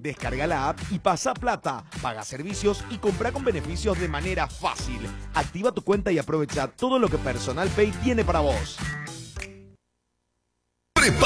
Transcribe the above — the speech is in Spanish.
Descarga la app y pasa plata, paga servicios y compra con beneficios de manera fácil. Activa tu cuenta y aprovecha todo lo que Personal Pay tiene para vos.